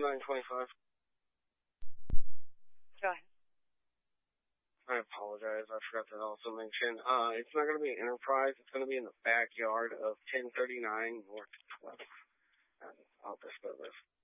925. Go ahead. I apologize. I forgot to also mention. It's not going to be an Enterprise. It's going to be in the backyard of 1039 North 12th. I'll display this.